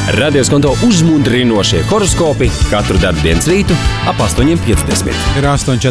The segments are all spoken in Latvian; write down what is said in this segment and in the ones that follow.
Radio Skonto uzmundrinošie horoskopi katru darbdienas rītu ap 8:50. Ir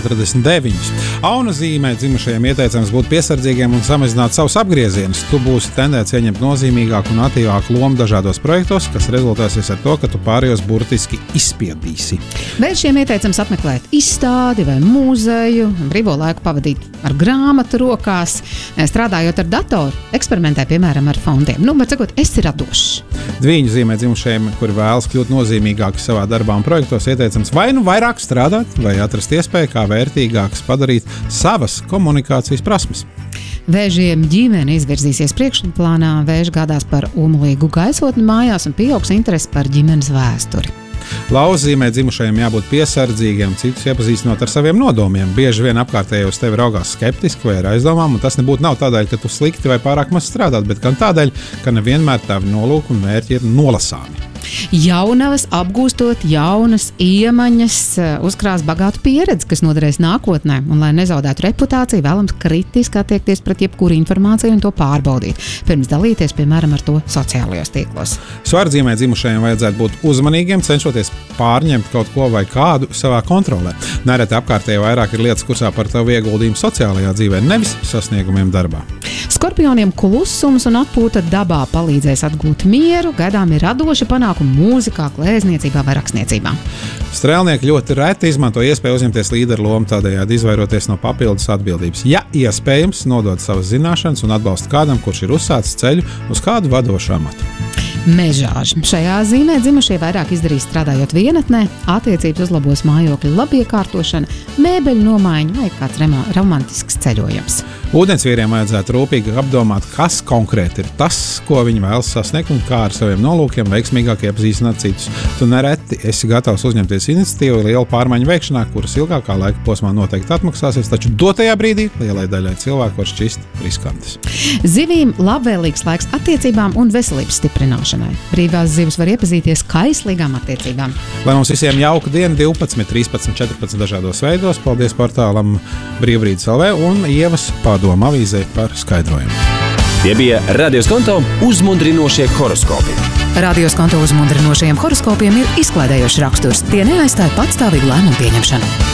8:49. Auna zīmē dzimušajiem ieteicams būt piesardzīgiem un samazināt savus apgriezienus. Tu būsi tendēts ieņemt nozīmīgāku un aktīvāku lomu dažādos projektos, kas rezultēsies ar to, ka tu pārējos burtiski izspiedīsi. Vēršiem ieteicams apmeklēt izstādi vai mūzeju, brīvo laiku pavadīt ar grāmatu rokās, strādājot ar datoru, eksperimentē, piemēram, ar fondiem. Var sakot, esi radošs. Dviņu zīmē dzimušajiem, kuri vēlas kļūt nozīmīgāki savā darbā un projektos, ieteicams vai nu vairāk strādāt, vai atrast iespēju, kā vērtīgākas padarīt savas komunikācijas prasmes. Vēžiem ģimene izvirzīsies priekšplānā, vēži gādās par umulīgu gaisotni mājās un pieaugs interesi par ģimenes vēsturi. Lauza zīmē dzimušajiem jābūt piesardzīgiem, citus iepazīstinot ar saviem nodomiem. Bieži vien apkārtēji uz tevi raugās skeptiski vai ar aizdomām, un tas nebūtu nav tādēļ, ka tu slikti vai pārāk maz strādāt, bet gan tādēļ, ka nevienmēr tavi nolūki un mērķi ir nolasāmi. Jaunavas apgūstot jaunas iemaņas, uzkrās bagātu pieredzi, kas noderēs nākotnē, un, lai nezaudētu reputāciju, vēlams kritiski attiekties pret jebkuru informāciju un to pārbaudīt, pirms dalīties, piemēram, ar to sociālajos tīklos. Svardzīmē dzimušajiem vajadzētu būt uzmanīgiem, cenšoties pārņemt kaut ko vai kādu savā kontrolē. Nereti apkārtēji vairāk ir lietas kursā par tavu ieguldījumu sociālajā dzīvē, nevis sasniegumiem darbā. Skorpioniem klusums un atpūta dabā palīdzēs atgūt mieru, gaidām ir radoši panākumi mūzikā, klēzniecībā vai rakstniecībā. Strēlnieki ļoti reti izmanto iespēju uzņemties līderu lomu, tādējādi izvairoties no papildus atbildības. Ja iespējams, nodod savas zināšanas un atbalstu kādam, kurš ir uzsācis ceļu uz kādu vadošu amatu. Mežāži. Šajā zīmē dzimušie vairāk izdarīs strādājot vienatnē, attiecības uzlabos mājokļa labiekārtošana, mēbeļu nomaiņa vai kāds romantisks ceļojums. Ūdensvīriem vajadzētu rūpīgi apdomāt, kas konkrēti ir tas, ko viņi vēlas sasniegt un kā ar saviem nolūkiem veiksmīgāk iepazīstināt citus. Tu nereti esi gatavs uzņemties iniciatīvu lielu pārmaiņu veikšanā, kuras ilgākā laika posmā noteikti atmaksāsies, taču dotajā brīdī lielai daļai cilvēku var šķist riskantas. Zivīm labvēlīgs laiks attiecībām un veselības stiprināšanai. Brīvās zivis var iepazīties kaislīgām attiecībām. Lai mums visiem jauka diena 12, 13, 14 dažādos veidos. Paldies portālam Brīvbrīdis LV un Ievas Pārdoma avīzē par skaidrojumu. Tie bija Radio Skonto uzmundrinošie horoskopi. Radio Skonto uzmundrinošajiem horoskopiem ir izklaidējošs raksturs. Tie neaizstāja patstāvīgu lēmumu pieņemšanu.